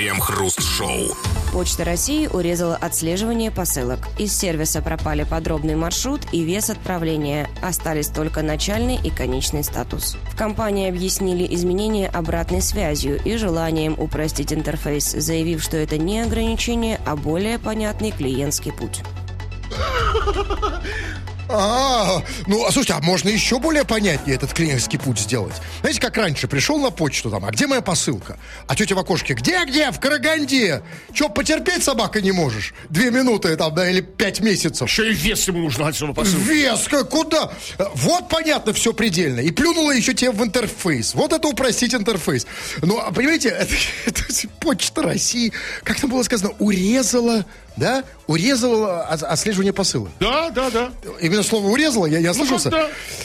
Крем-хруст-шоу. Почта России урезала отслеживание посылок. Из сервиса пропали подробный маршрут и вес отправления. Остались только начальный и конечный статус. В компании объяснили изменения обратной связью и желанием упростить интерфейс, заявив, что это не ограничение, а более понятный клиентский путь. Слушайте, а можно еще более понятнее этот клиентский путь сделать? Знаете, как раньше, пришел на почту, там, а где моя посылка? А тетя в окошке, где? В Караганде. Че, потерпеть, собака, не можешь? 2 минуты, там, да, или 5 месяцев. Еще и вес ему нужно от своего посылки. Вес, куда? Вот, понятно, все предельно. И плюнула еще тебе в интерфейс. Вот это упростить интерфейс. Ну, понимаете, это Почта России, как там было сказано, урезала отслеживание посылок. Да. Именно слово урезала, я не ослышался. Да.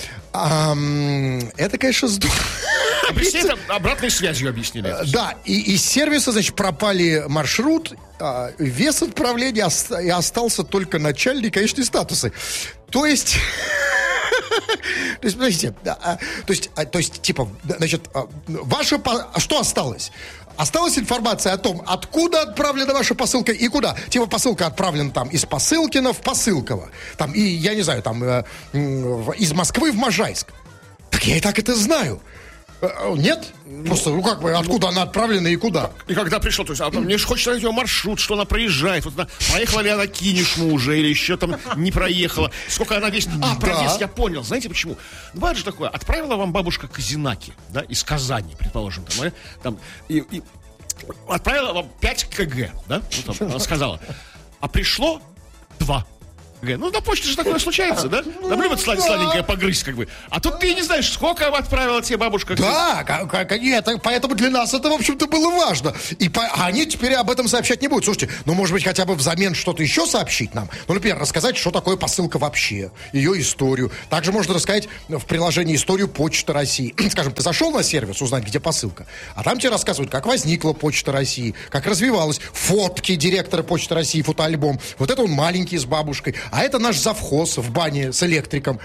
Это, конечно, здорово. Объясните, обратной связью объяснили. Да, и из сервиса, значит, пропали маршрут, вес отправления, и остался только начальный и конечный статусы. То есть, подождите, то есть, типа, значит, что осталось? Осталась информация о том, откуда отправлена ваша посылка и куда. Типа посылка отправлена там из Посылкина в Посылково. Там, и я не знаю, там из Москвы в Можайск. Так я и так это знаю. Нет? Просто, откуда она отправлена и куда? И когда пришел, то есть, мне же хочется знать ее маршрут, что она проезжает. Вот поехала ли она к Кинешму уже, или еще там не проехала. Сколько она весит. Про вес я понял. Знаете почему? Бывает же такое. Отправила вам бабушка Козинаки, да, из Казани, предположим. И отправила вам 5 кг, да? Ну, там, она сказала. А пришло 2. Ну, на почте же такое случается, да? Там любят сладенькое погрызть, как бы. А тут ты не знаешь, сколько отправила тебе бабушка. Да, нет, поэтому для нас это, в общем-то, было важно. А они теперь об этом сообщать не будут. Слушайте, может быть, хотя бы взамен что-то еще сообщить нам? Ну, например, рассказать, что такое посылка вообще, ее историю. Также можно рассказать в приложении историю Почты России. Скажем, ты зашел на сервис узнать, где посылка, а там тебе рассказывают, как возникла Почта России, как развивалась, фотки директора Почты России, фотоальбом. Вот это он маленький с бабушкой. А это наш завхоз в бане с электриком.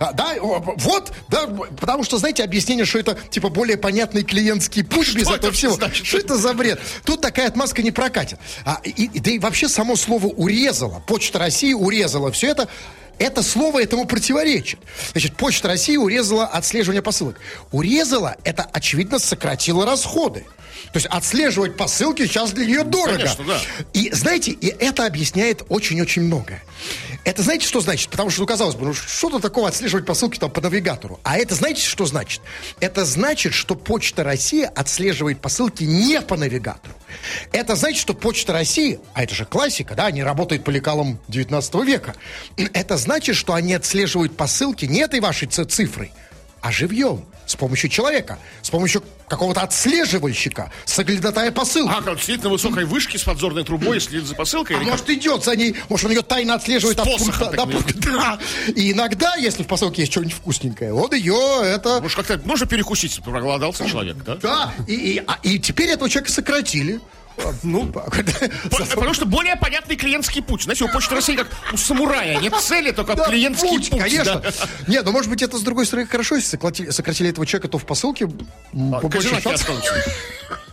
Потому что, знаете, объяснение, что это, типа, более понятный клиентский путь без этого всего. Что это за бред? Тут такая отмазка не прокатит. Да и вообще само слово «урезала», Почта России урезала все это. Это слово этому противоречит. Значит, Почта России урезала отслеживание посылок. Урезала, это, очевидно, сократило расходы. То есть отслеживать посылки сейчас для нее дорого. Конечно, да. И, знаете, и это объясняет очень-очень многое. Это знаете, что значит? Потому что, казалось бы, что-то такого отслеживать посылки там по навигатору. А это знаете, что значит? Это значит, что Почта России отслеживает посылки не по навигатору. Это значит, что Почта России, а это же классика, да, они работают по лекалам 19 века. Это значит, что они отслеживают посылки не этой вашей цифрой, а живьем, с помощью человека, с помощью какого-то отслеживальщика, соглядатая посылки. Как сидит на высокой вышке с подзорной трубой и следит за посылкой? Может, идет за ней, может, он ее тайно отслеживает от пункта до пункта. Да. И иногда, если в посылке есть что-нибудь вкусненькое, вот ее это... Может, как-то можно перекусить, проголодался человек, да? Да, и теперь этого человека сократили. Потому что более понятный клиентский путь. Знаете, у Почты России как у самурая. Нет цели, только клиентский путь. Конечно. Нет, может быть, это, с другой стороны, хорошо, если сократили этого человека, то в посылке побольше шансов.